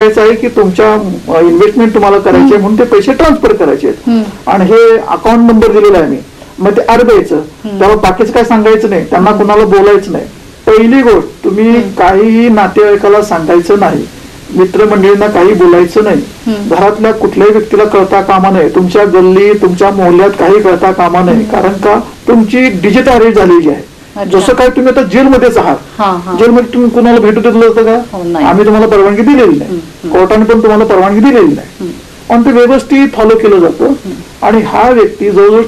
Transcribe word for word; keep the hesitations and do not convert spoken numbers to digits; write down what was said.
सांगायचं आहे की तुमच्या इन्व्हेस्टमेंट तुम्हाला करायची आहे म्हणून ते पैसे ट्रान्सफर करायचे आहेत आणि हे अकाउंट नंबर दिलेला आहे मी, मग ते आर द्यायचं. त्याला बाकीचं काय सांगायचं नाही, त्यांना कुणाला बोलायचं नाही. पहिली गोष्ट, तुम्ही काहीही नातेवाईकाला सांगायचं नाही, मित्रमंडळींना काही बोलायचं नाही, घरातल्या कुठल्याही व्यक्तीला कळता कामा नये, तुमच्या गल्ली तुमच्या मोहल्ल्यात काही कळता कामा नये. कारण का तुमची डिजिटल अरेस्ट झालेली आहे. जसं काय तुम्ही आता जेलमध्येच आहात, जेलमध्ये तुम्ही कुणाला भेटू देतलं होतं का? आम्ही तुम्हाला परवानगी दिलेली नाही, कोर्टाने पण तुम्हाला परवानगी दिलेली नाही आणि ते व्यवस्थित फॉलो केलं जातं. आणि हा व्यक्ती जवळजवळ